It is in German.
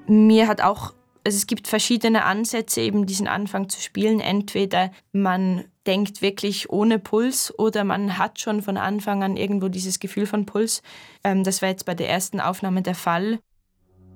Mir hat auch, also es gibt verschiedene Ansätze, eben diesen Anfang zu spielen. Entweder man denkt wirklich ohne Puls oder man hat schon von Anfang an irgendwo dieses Gefühl von Puls. Das war jetzt bei der ersten Aufnahme der Fall.